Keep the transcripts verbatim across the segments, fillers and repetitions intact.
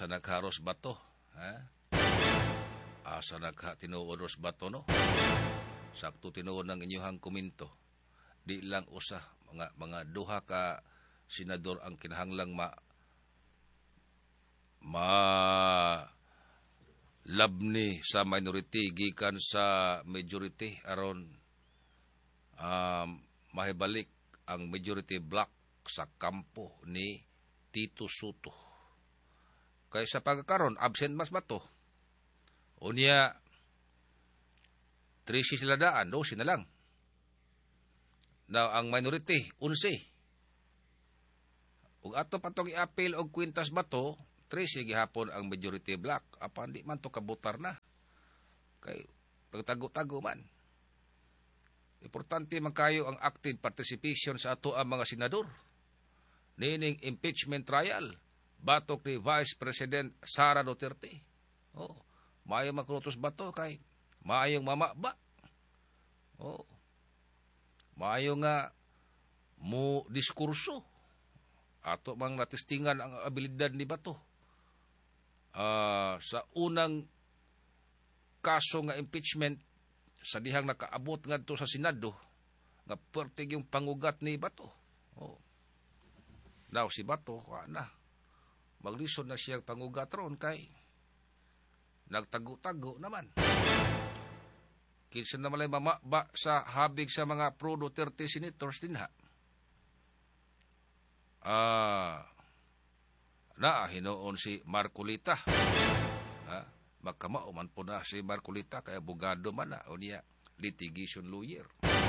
asa nagharos bato, ha? Asa nagha tinuod ros bato, no? Sakto tinuod ng inyuhang komento. Di lang usa, mga, mga duha ka senador ang kinahanglang ma ma labni sa minority gikan sa majority aron um, mahibalik ang majority block sa kampo ni Tito Soto. Kaya sa pagkakaroon, absent mas bato. Unya, trisi sila daan, dosi na lang. Now, ang minority, unsi. Ug ato patong i-appeal og kwintas bato, trisi gihapon ang majority block. Apan di man to kabutar na. Kay pagtago-tago man. Importante man kayo ang active participation sa ato ang mga senador. Nining impeachment trial, batok ni Vice President Sara Duterte. Oh, maayo makrutos bato kay maayong mamaba. Oh. Maayo nga mo diskurso. Ato mang natistingan ang abilidad ni bato. Uh, sa unang kaso nga impeachment sa dihang nakaabot ngadto sa Senado nga pertig yung pangugat ni Bato. Oh. Now si Bato na maglisod na siya pangugat ron kay nagtago-tago naman. Kinsa na malay mamaba sa habig sa mga pro Duterte senators dinha. Ah, na hinoon si Marcolita. Ha? Magkamao man po na si Marcolita kaya abogado man na o niya litigation lawyer.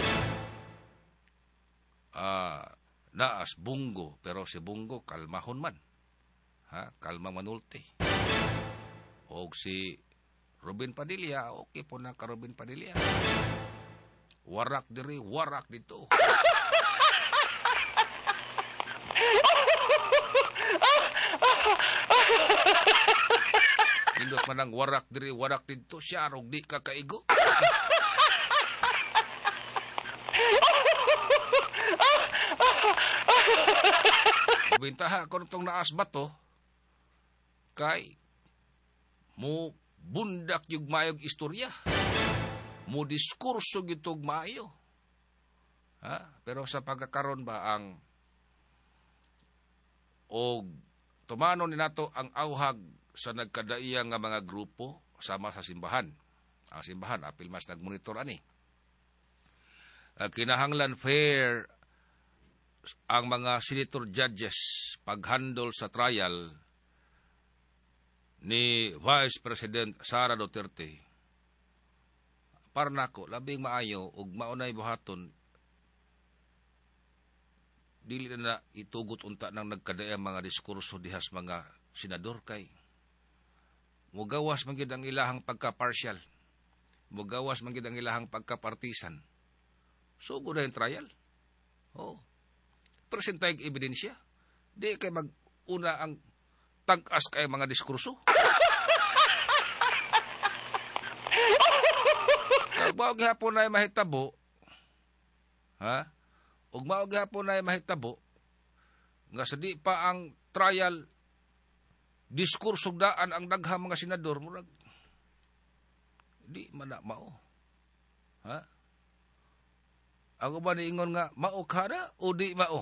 Ah, naas Bungo pero si Bungo kalmahon man. Ha? Kalma manulti. Og si Robin Padilla, okay po na ka Robin Padilla. Warak diri, warak dito. Indot man ang warak diri, warak dito, siya rog di ka kaigo. Bintaha ko nitong naas bato, kay mo bundak yung mayog istorya. Mo diskurso gitog mayo. Ha? Pero sa pagkakaroon ba ang o tumano ni nato ang auhag sa nagkadaiyang nga mga grupo sama sa simbahan. Ang simbahan, apil mas nagmonitor ani. Uh, kinahanglan fair ang mga senator judges paghandle sa trial ni Vice President Sara Duterte. Para nako, labing maayo ug maunay buhaton dili na itugot unta ng nagkadaiyang mga diskurso dihas mga senador kay mugawas man gid ang ilahang pagka-partial. Mugawas man gid ang ilahang pagka-partisan. Sugo na yung trial. Oh. Presentay ang ebidensya. Di kay mag-una ang tag-as kay mga diskurso. Ug gihapon na mahitabo. Ha? Ug mao gihapon na mahitabo nga sa di pa ang trial diskurso daan ang daghang mga senador murag di man na mao. Ha? Ako ba niingon nga mao ka na o di mao?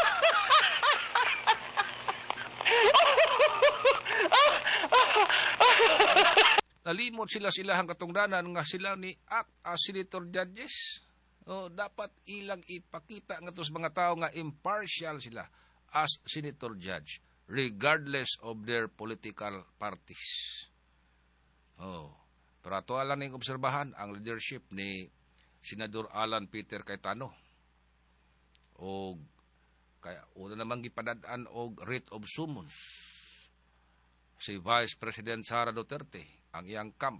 Nalimot sila silahang katungdanan nga sila ni act as senator judges. O dapat ilang ipakita nga tos mga tao nga impartial sila as senator judge regardless of their political parties. Oh, pero ato lang ning obserbahan ang leadership ni Senador Alan Peter Cayetano. O kaya una namang gipadad-an og writ of summons si Vice President Sara Duterte ang iyang camp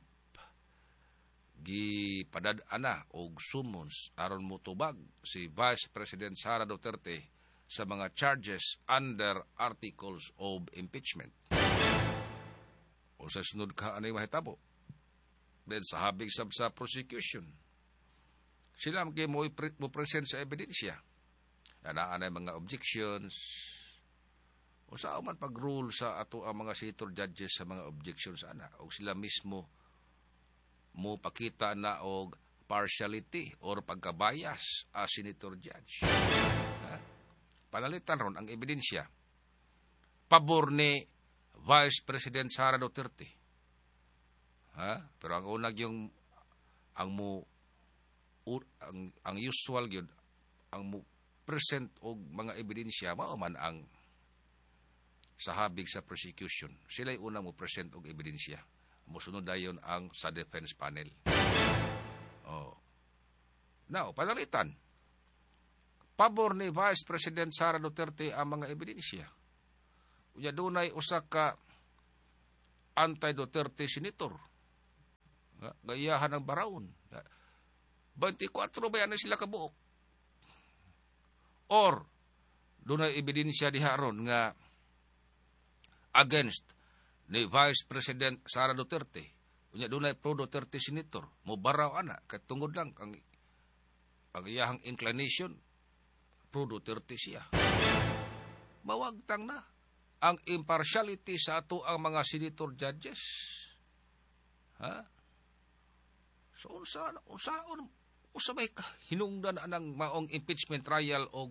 gipadad-an na og summons aron motubag si Vice President Sara Duterte sa mga charges under articles of impeachment. O sa sunod ka anay mahitabo. Then sa habig sab sa prosecution. Sila magiging mo, mo present sa ebidensya. Anaan ay mga objections. Usa man pag-rule sa ato ang mga senator judges sa mga objections ana o sila mismo mo pakita na og partiality or pagkabayas as senator judge. Ha? Panalitan ron ang ebidensya. Pabor ni Vice President Sara Duterte. Ha? Pero ang unag yung ang mo ang, ang usual yun, ang mo present og mga ebidensya mao man ang sahabig sa prosecution. Sila yung unang mo present og ebidensya. Musunod dayon ang sa defense panel. Oh. Now, panalitan. Pabor ni Vice President Sara Duterte ang mga ebidensya. Unya dunay usa ka anti-Duterte senator. Gayahan ng Baraon. twenty-four ba yan sila kabuok? Or, dunay ebidensya diharon nga against ni Vice President Sara Duterte. Unya dunay pro-Duterte senator. Mubaraw ana. Katungod lang ang, ang iyahang inclination. Pro-Duterte siya. Mawagtang na ang impartiality sa ato ang mga senator judges. Ha? So, unsa, unsa, unsa may hinungdan anang maong impeachment trial o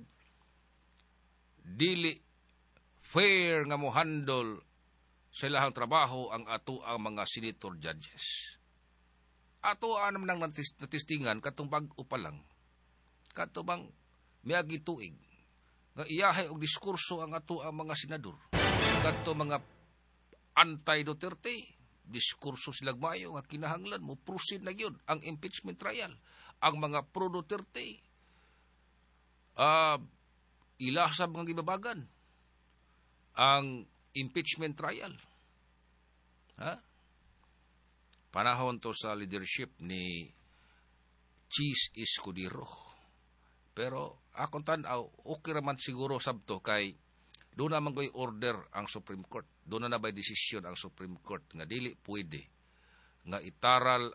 dili fair nga mo handle sa ilahang trabaho ang ato ang mga senator judges. Ato anam nang natistingan katong bag-o pa lang. Katong miagi tuig nga iyahay og diskurso ang ato ang mga senador. Katong mga anti-Duterte, diskurso silang mayo nga kinahanglan mo proceed na yun ang impeachment trial. Ang mga pro-Duterte, uh, ilah sa mga gibabagan ang impeachment trial. Ha? Panahon to sa leadership ni Cheese Escudero. Pero akong tanaw, okay raman siguro sabto kay doon naman ko'y order ang Supreme Court. Doon na na ba'y desisyon ang Supreme Court nga dili pwede nga itaral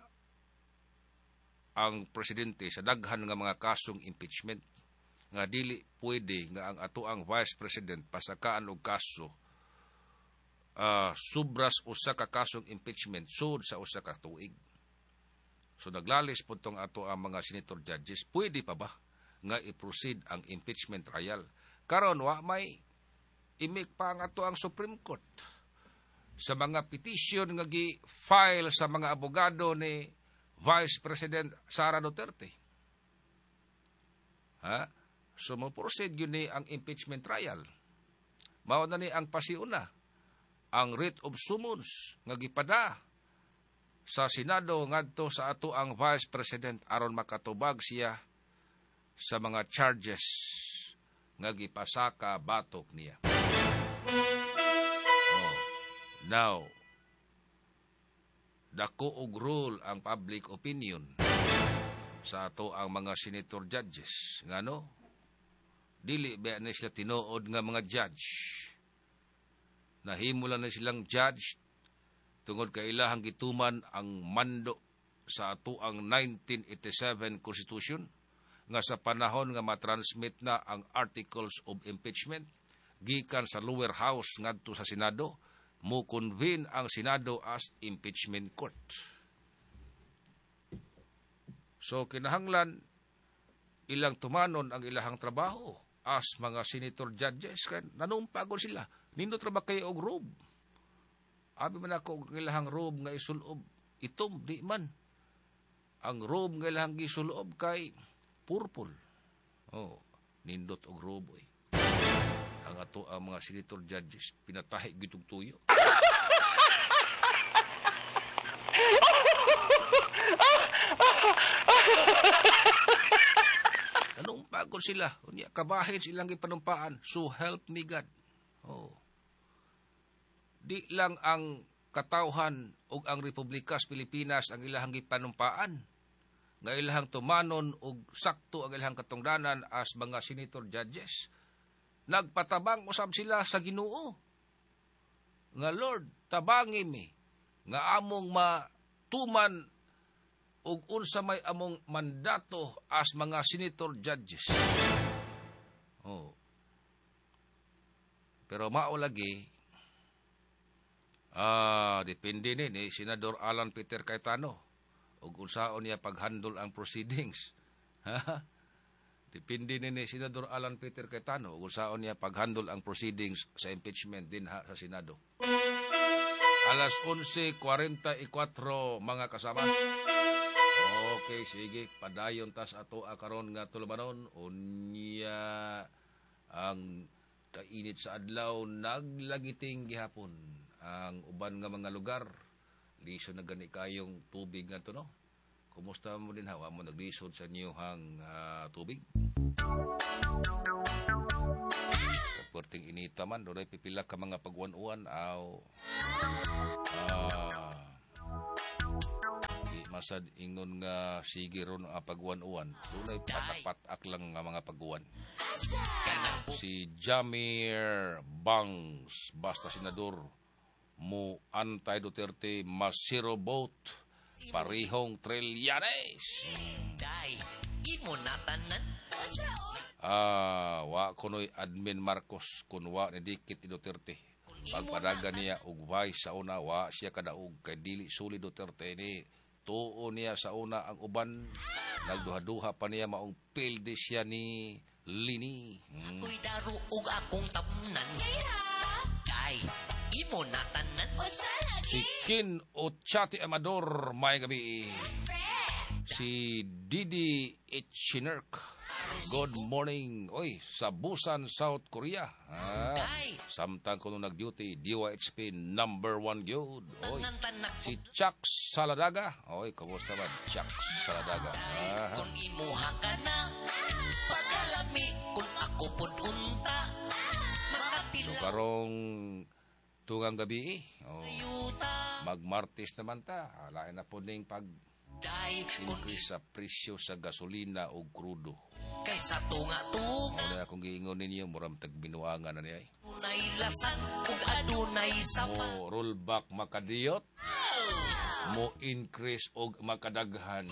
ang presidente sa daghan nga mga kasong impeachment. Nga dili pwede nga ang ato ang Vice President pasakaan og kaso uh, subras usa ka kasong impeachment sud sa usa ka tuig. So naglalis po tong ato ang mga senator judges, pwede pa ba nga i-proceed ang impeachment trial? Karon wa may imik pa ang ato ang Supreme Court sa mga petition nga gi-file sa mga abogado ni Vice President Sara Duterte. Ha? So mo-proceed yun ni ang impeachment trial. Mao na ni ang pasiuna ang writ of summons nga gipada sa Senado ngadto sa ato ang Vice President aron makatubag siya sa mga charges nga gipasaka batok niya. Oh, now, dako og rule ang public opinion sa ato ang mga senator judges. Ngano? Dili ba na sila tinuod nga mga judge. Nahimo lang na silang judge tungod kay ilahang gituman ang mando sa ato ang nineteen eighty-seven Constitution nga sa panahon nga matransmit na ang Articles of Impeachment gikan sa lower house ngadto sa Senado, mo convene ang Senado as impeachment court. So kinahanglan ilang tumanon ang ilahang trabaho as mga senator judges kay nanumpagol sila. Nindot ra ba kayo og robe? Abi man ako og ilahang robe nga isulob itom di man. Ang robe nga ilahang gisulob kay purple. Oh, nindot og robe oy. Ang ato ang mga senator judges pinatahi gitug tuyo. Anong pagod sila? Unya kabahin silang gipanumpaan. So help me God. Oh. Di lang ang katawhan ug ang Republika sa Pilipinas ang ilahang gipanumpaan. Nga ilahang tumanon ug sakto ang ilahang katungdanan as mga senator judges. Nagpatabang usab sila sa Ginoo. Nga Lord, tabangi mi nga among matuman ug unsa may among mandato as mga senator judges. Oh. Pero mao lagi, ah, depende ni ni Senador Alan Peter Cayetano ug unsaon niya paghandle ang proceedings. Ha? Depende ni ni Senador Alan Peter Cayetano ug unsaon niya paghandle ang proceedings sa impeachment din ha sa Senado. Alas onse kuwarenta y kuwatro mga kasama. Okay, sige, padayon tas ato karon nga tulumanon unya ang kainit sa adlaw naglagiting gihapon ang uban nga mga lugar liso na gani kayong tubig nga to no. Kumusta mo din hawa mo naglisod sa inyohang uh, tubig? Perting inita man doray pipila ka mga pagwan-uwan aw ah masad ingon nga sige ron ang pagwan-uwan dunay patak-patak lang nga mga pagwan. Si Jamir Bangs basta senador mo antay Duterte mas zero vote parihong trilyanes. Day, imo natanan. Ah, wa kunoy admin Marcos kun wa ni dikit ni Duterte. Pagpadaga niya og vice sa una wa siya kadaog kay dili suli Duterte ni tuo niya sa una ang uban nagduha-duha pa niya maong pilde siya ni Lini. Hmm. Ako'y daro og akong tamnan. Day, imo natanan. Si Kin Ochati Amador, may gabi. Si Didi Itchinerk, good morning. Oy, sa Busan, South Korea. Ah, samtang ko nung nag-duty, D Y H P number one gyud. Oy, si Chuck Saladaga. Oy, kumusta ba? Chuck Saladaga. Ah, kung imuha ka na, pagkalami, kung ako pod unta, so karong tungang gabi, oh, magmartis naman ta. Lain na po ning pag increase sa presyo sa gasolina o krudo. Kaysa tunga-tunga. Muna akong giingon ninyo, muram tagbinuangan na niya. Adunay lasan, kung adunay sapa. Mo rollback makadiyot, mo increase og makadaghan.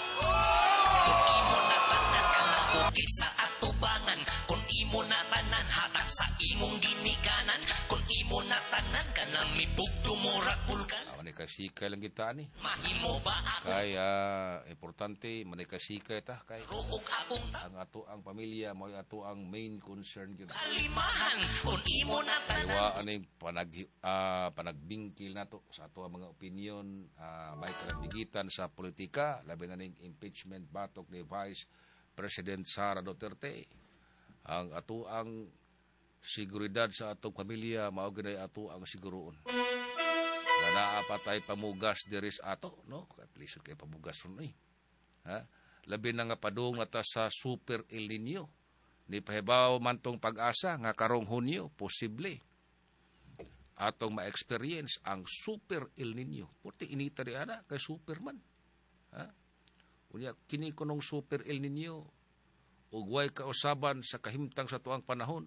Kung imo natanan ka na bukid sa atubangan, kung imo natanan hatag sa imong ginikanan, kung imo natanan ka na mibugto mo rakulkan. Manikasikay lang kita ni. Mahimo ba ako? Kaya importante manikasikay ta kay Ruog akong ang ato ang pamilya mo ato ang main concern gyud. kalimahan, kung imo natanan. Iwa aning panag uh, panagbingkil nato sa ato ang mga opinion, uh, may kalabigitan sa politika, labi na ning impeachment batok ni Vice President Sara Duterte. Ang ato ang seguridad sa atong pamilya mao gyud ato ang siguroon. Na naapatay pamugas diris ato, no? Kay please kay pamugas ron eh. Ha? Labi na nga padung nata sa Super El Nino. Ni pahibaw man tong pag-asa nga karong Hunyo posible atong ma-experience ang Super El Nino. Puti inita di ana kay Superman. Ha? Unya kini kunong Super El Nino ug way kausaban sa kahimtang sa tuang panahon.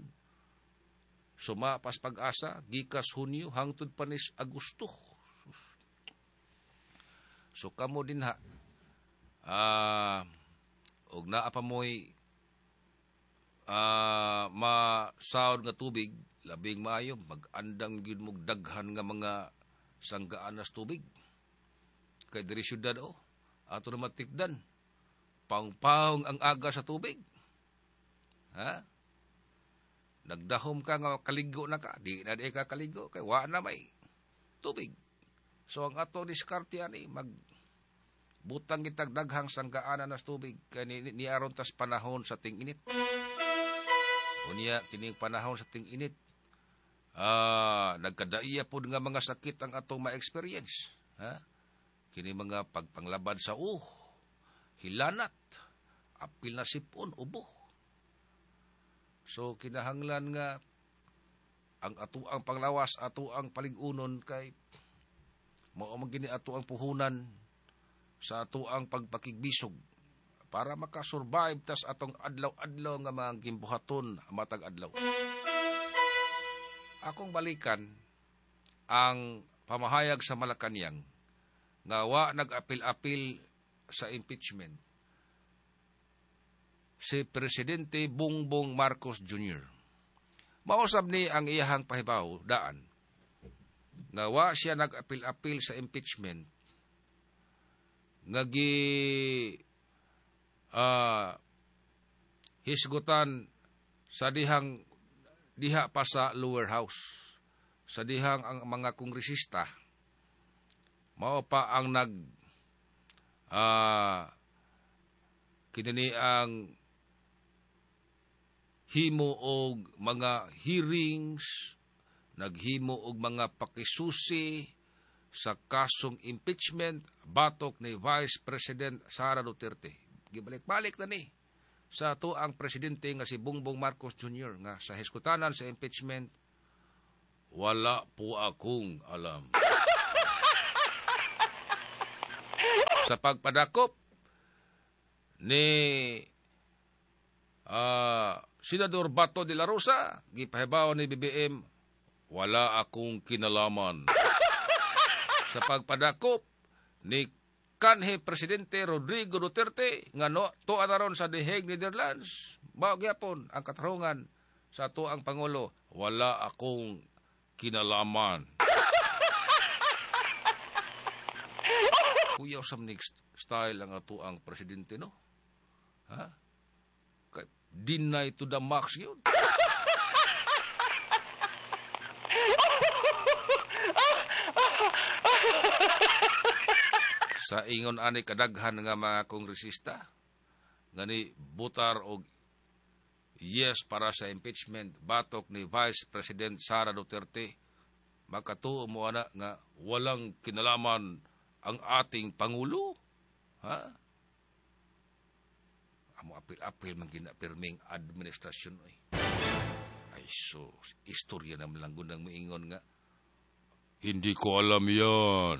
Sumapas pag-asa gikas Hunyo hangtod panis Agosto. So kamo din ha. Ah, uh, og naa pa moy ah uh, ma-sound nga tubig labing maayo mag-andang gyud mog daghan nga mga sanggaan nas tubig. Kay diri syudad o ato na matikdan. Pangpang ang aga sa tubig. Ha? Nagdahom ka nga kaligo na ka, di na di ka kaligo, kay wa na may tubig. So ang ato diskarte ani mag butang kitag daghang sanggaanan nas tubig kay ni, ni aron tas panahon sa ting-init. Unya kining panahon sa ting-init, ah nagkadaiya pod nga mga sakit ang atong ma-experience, ha? Kini mga pagpanglabad sa uh, hilanat, apil na sipon, ubo. So kinahanglan nga ang ato ang panglawas, ato ang paligunon kay mao man gini ato ang puhunan sa ato ang pagpakigbisog para makasurvive tas atong adlaw-adlaw nga mga gimbuhaton matag adlaw. Akong balikan ang pamahayag sa Malacañang nga wa nag-apil-apil sa impeachment si Presidente Bongbong Marcos Junior Mausab ni ang iyahang pahibaw, daan. Nga wa siya nag-apil-apil sa impeachment. Nga gi uh, hisgutan sa dihang diha pa sa lower house. Sa dihang ang mga kongresista mao pa ang nag uh, kinini ang himo og mga hearings, naghimo og mga pakisusi sa kasong impeachment batok ni Vice President Sara Duterte. Gibalik-balik na ni sa to ang presidente nga si Bongbong Marcos Junior nga sa hiskutanan sa impeachment, wala po akong alam. Sa pagpadakop ni uh, Senador Bato de la Rosa, gipahibaw ni B B M, wala akong kinalaman. Sa pagpadakop ni kanhi Presidente Rodrigo Duterte, nga no, to anaron sa The Hague, Netherlands, bao gyapon ang katarungan sa to ang Pangulo, wala akong kinalaman. Kuyaw sa next style ang ato ang presidente, no? Ha? Deny to the max yun. Sa ingon ani kadaghan nga mga kongresista, nga ni butar og yes para sa impeachment batok ni Vice President Sara Duterte, makatuo mo ana nga walang kinalaman ang ating Pangulo. Ha? Amo apil-apil man ginapirming administrasyon. Ay, ay so, istorya naman lang gundang maingon nga, hindi ko alam yan.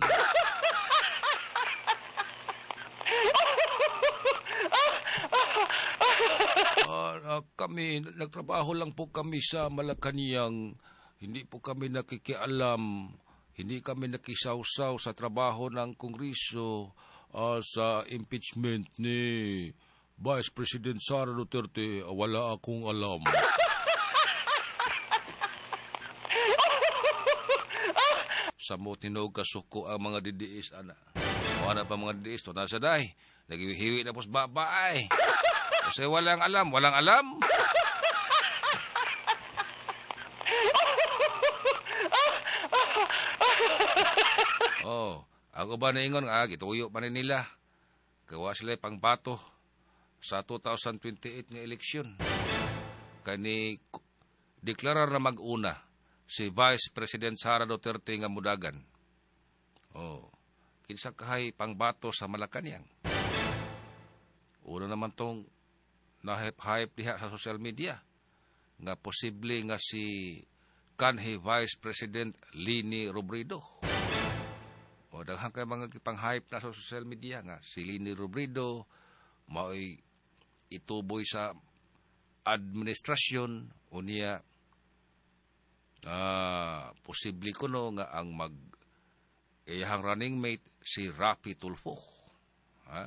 uh, kami, nagtrabaho lang po kami sa Malacanang, hindi po kami nakikialam, hindi kami nakisawsaw sa trabaho ng Kongreso uh, sa impeachment ni Vice President Sara Duterte. Wala akong alam. Sa mo tinog kasuko ang mga didiis, ana. O ana pa mga didiis, to nasa day. Nagihiwi na pos babaay. Kasi walang alam, walang alam. Oh, ako ba naingon nga, gituyo pa rin nila. Kawa sila pang bato sa two thousand twenty-eight nga eleksyon. Kani deklarar na mag-una si Vice President Sara Duterte nga mudagan. Oh, kinsa kahay pangbato sa Malacanang. Una naman tong na-hype-hype diha sa social media nga posible nga si kanhi Vice President Leni Robredo. O daghang kay mga pang-hype na sa social media nga si Leni Robredo mao'y ituboy sa administrasyon o niya uh, posible ko no nga ang mag iyahang running mate si Raffy Tulfo. Ha?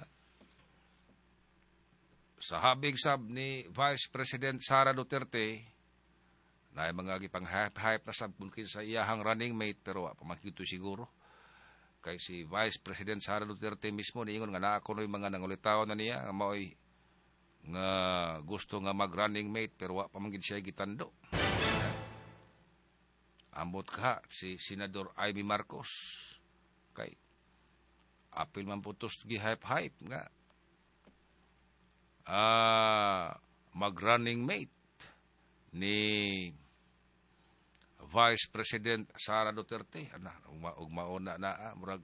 Sa habig sab ni Vice President Sara Duterte na mga gipang hype-hype na sab kung sa iyahang running mate pero wa pa makito siguro kay si Vice President Sara Duterte mismo niingon nga naa kunoy mga nangulitaw na niya nga mao'y nga gusto nga mag-running mate pero wa pa man gid siya gitando. Ambot ka si Senador Amy Marcos kay apil man putos gi hype-hype nga ah mag-running mate ni Vice President Sara Duterte. Ana ug mauna na murag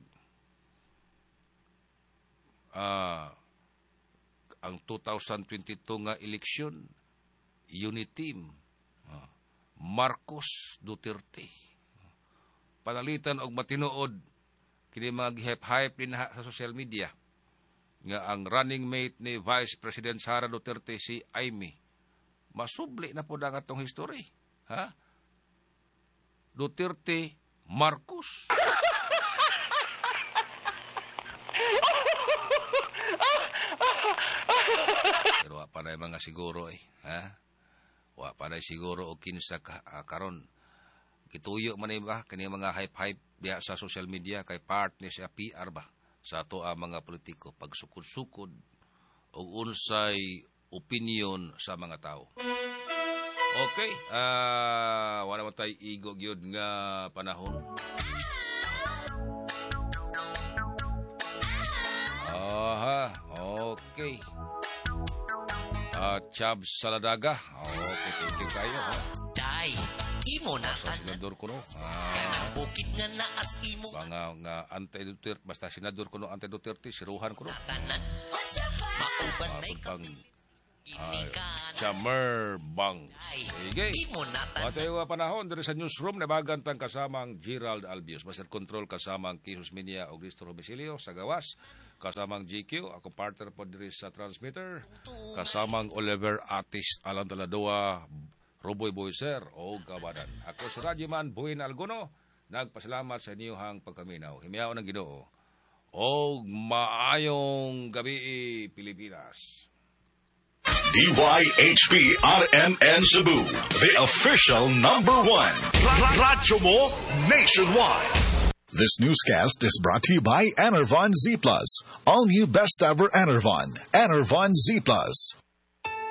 ah ang two thousand twenty-two nga eleksyon, Uniteam, uh, Marcos Duterte. Panalitan og matinuod, kini mga hype-hype din sa social media, nga ang running mate ni Vice President Sara Duterte si Amy. Masubli na po ang atong history. Ha? Duterte, Marcos. Pero pa na mga siguro eh. Ha? Wa pa na siguro o kinsa ka, uh, karon. Gituyo man ba kani mga hype-hype diha sa social media kay part ni siya P R ba sa ato ang mga politiko pagsukod-sukod o unsay opinion sa mga tao. Okay, ah uh, wala man tay igo gyud nga panahon. Aha, okay. Ah, uh, Chab Saladaga. Okay, thank you kayo. Ha? Day, imo na sa senador ko no. Ah, kanang bukid nga naas imo mga nga anti-Duterte, basta senador ko no, anti-Duterte, siruhan ko no. tanan. Mauban Ah, nay pang ginikanan. Chamer Bang. Sige. Imo na tanan. Matay wa panahon diri sa newsroom nabagan tang kasamang Gerald Albios, Master Control kasamang Kisus Media og Listo Robisilio sa gawas, kasamang G Q ako partner po diri sa transmitter, kasamang Oliver Atis Alan Taladoa, Roboy Boyser o Kabadan. Ako si Radyoman Buin Alguno, nagpasalamat sa inyong pagkaminaw. Himiyaw ng Ginoo. O maayong gabi Pilipinas. D Y H P R M N Cebu, the official number one. Radyo mo nationwide. This newscast is brought to you by Enervon Z Plus. All new best ever Enervon. Enervon Z Plus.